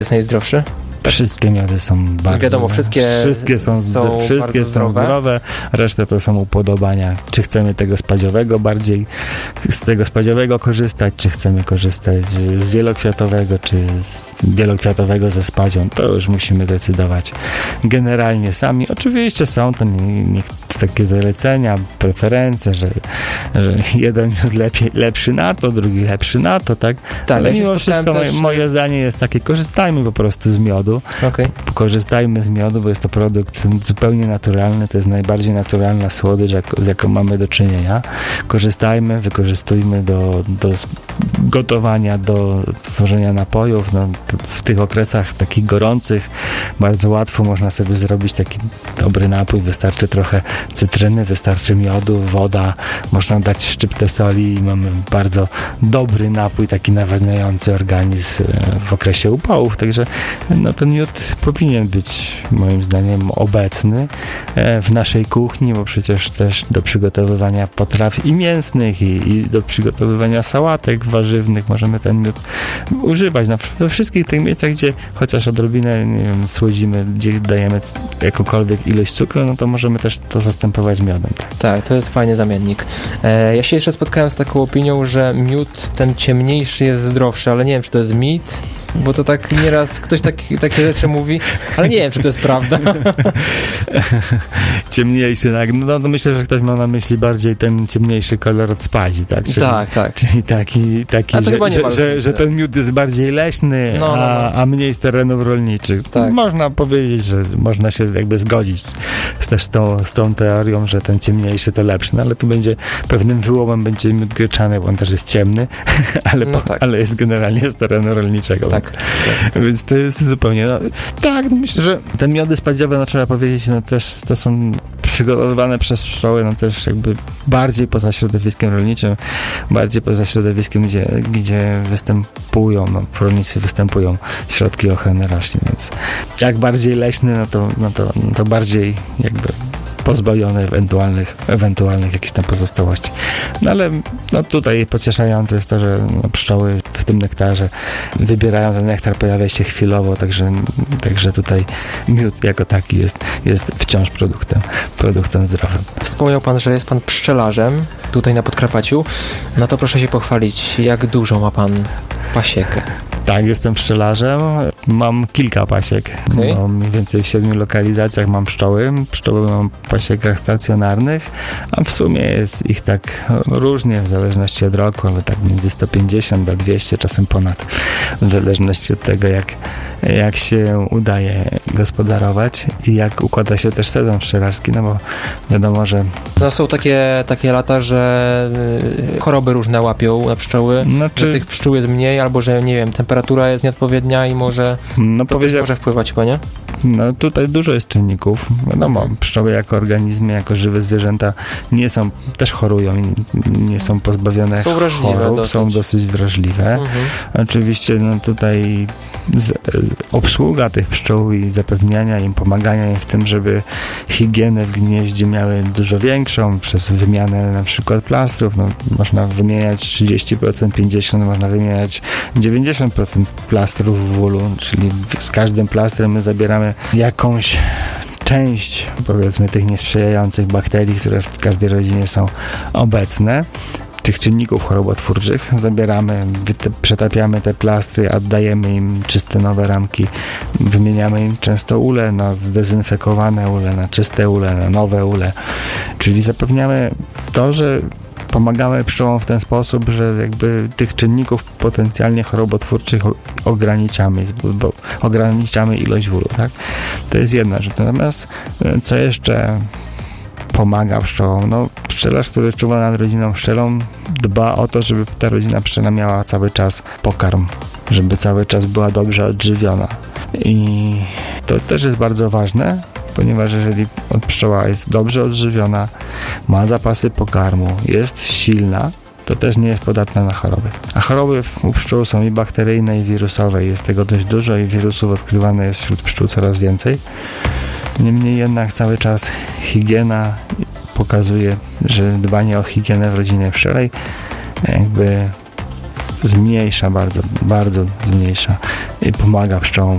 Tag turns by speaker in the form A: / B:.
A: jest najzdrowszy?
B: Wszystkie miody są bardzo...
A: Wiadomo, wszystkie są
B: zdrowe, reszta to są upodobania. Czy chcemy tego spadziowego bardziej, z tego spadziowego korzystać, czy chcemy korzystać z wielokwiatowego, czy z wielokwiatowego ze spadzią, to już musimy decydować generalnie sami. Oczywiście są to takie zalecenia, preferencje, że jeden miód lepszy na to, drugi lepszy na to, tak? Ale mimo wszystko moje zdanie jest takie, korzystajmy po prostu z miodu.
A: Okay.
B: Korzystajmy z miodu, bo jest to produkt zupełnie naturalny, to jest najbardziej naturalna słodycz, z jaką mamy do czynienia. Korzystajmy, wykorzystujmy do gotowania, do tworzenia napojów. No, w tych okresach takich gorących bardzo łatwo można sobie zrobić taki dobry napój. Wystarczy trochę cytryny, wystarczy miodu, woda, można dać szczyptę soli i mamy bardzo dobry napój, taki nawadniający organizm w okresie upałów. Także no, ten miód powinien być moim zdaniem obecny w naszej kuchni, bo przecież też do przygotowywania potraw i mięsnych, i do przygotowywania sałatek warzywnych możemy ten miód używać. No, we wszystkich tych miejscach, gdzie chociaż odrobinę, nie wiem, słodzimy, gdzie dajemy jakąkolwiek ilość cukru, no to możemy też to zastępować miodem.
A: Tak, to jest fajny zamiennik. Ja się jeszcze spotkałem z taką opinią, że miód ten ciemniejszy jest zdrowszy, ale nie wiem, czy to jest mit, bo to tak nieraz ktoś takie rzeczy mówi, ale nie wiem, czy to jest prawda.
B: Ciemniejszy, tak. No myślę, że ktoś ma na myśli bardziej ten ciemniejszy kolor od spadzi, tak? Czyli,
A: tak.
B: Czyli taki że ten miód jest bardziej leśny, a mniej z terenów rolniczych. Tak. Można powiedzieć, że można się jakby zgodzić też z tą teorią, że ten ciemniejszy to lepszy, no ale tu będzie pewnym wyłomem będzie miód gryczany, bo on też jest ciemny, ale jest generalnie z terenu rolniczego. Tak. Więc to jest zupełnie... tak, myślę, że te miody spadziowe, no trzeba powiedzieć, no też to są przygotowywane przez pszczoły, no też jakby bardziej poza środowiskiem rolniczym, bardziej poza środowiskiem, gdzie występują, no w rolnictwie występują środki ochrony roślin, więc jak bardziej leśny, no to bardziej jakby pozbawione ewentualnych jakichś tam pozostałości. No ale no tutaj pocieszające jest to, że pszczoły w tym nektarze wybierają ten nektar, pojawia się chwilowo, także tutaj miód jako taki jest wciąż produktem zdrowym.
A: Wspomniał pan, że jest pan pszczelarzem tutaj na Podkarpaciu. No to proszę się pochwalić, jak dużą ma pan pasiekę?
B: Tak, jestem pszczelarzem. Mam kilka pasiek. Okay. No, mniej więcej w 7 lokalizacjach mam pszczoły. Pszczoły mam w pasiekach stacjonarnych, a w sumie jest ich tak różnie, w zależności od roku, ale tak między 150 a 200, czasem ponad, w zależności od tego, jak się udaje gospodarować i jak układa się też sezon pszczelarski, no bo wiadomo, że...
A: No są takie lata, że choroby różne łapią na pszczoły, że tych pszczół jest mniej, albo że, nie wiem, temperatura jest nieodpowiednia i może to też może wpływać chyba, nie?
B: No tutaj dużo jest czynników. Wiadomo, pszczoły jako organizmy, jako żywe zwierzęta też chorują i nie są pozbawione chorób, są dosyć wrażliwe. Oczywiście no tutaj obsługa tych pszczół i zapewniania im, pomagania im w tym, żeby higienę w gnieździe miały dużo większą przez wymianę na przykład plastrów. No, można wymieniać 30%, 50%, można wymieniać 90% plastrów w ulu, czyli z każdym plastrem my zabieramy jakąś część, powiedzmy, tych niesprzyjających bakterii, które w każdej rodzinie są obecne. Tych czynników chorobotwórczych zabieramy, przetapiamy te plastry, oddajemy im czyste nowe ramki, wymieniamy im często ule na zdezynfekowane ule, na czyste ule, na nowe ule, czyli zapewniamy to, że pomagamy pszczołom w ten sposób, że jakby tych czynników potencjalnie chorobotwórczych ograniczamy ilość w ulu, tak? To jest jedna rzecz. Natomiast co jeszcze pomaga pszczołom? No, pszczelarz, który czuwa nad rodziną pszczelą, dba o to, żeby ta rodzina pszczela miała cały czas pokarm, żeby cały czas była dobrze odżywiona. I to też jest bardzo ważne, ponieważ jeżeli pszczoła jest dobrze odżywiona, ma zapasy pokarmu, jest silna, to też nie jest podatna na choroby. A choroby u pszczół są i bakteryjne, i wirusowe. Jest tego dość dużo i wirusów odkrywane jest wśród pszczół coraz więcej. Niemniej jednak cały czas higiena pokazuje, że dbanie o higienę w rodzinie pszczelej jakby zmniejsza, bardzo, bardzo zmniejsza i pomaga pszczołom